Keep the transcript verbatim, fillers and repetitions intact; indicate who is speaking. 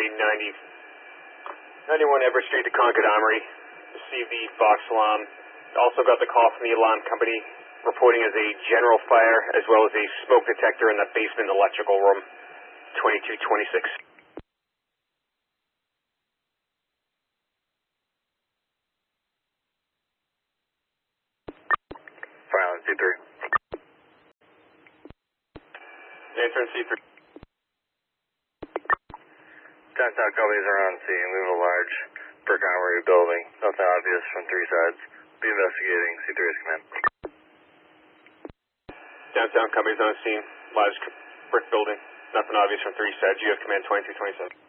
Speaker 1: ninety, ninety-one Everett Street to Concord Armory. Received the box alarm. Also got the call from the alarm company reporting as a general fire as well as a smoke detector in the basement electrical room, twenty-two twenty-six.
Speaker 2: Fire on C three.
Speaker 1: Answer in C three.
Speaker 2: Downtown companies are on scene. We have a large brick armory building. Nothing obvious from three sides. Be investigating. C three is command.
Speaker 1: Downtown companies on scene. Large brick building. Nothing obvious from three sides. You have command twenty-two twenty-seven.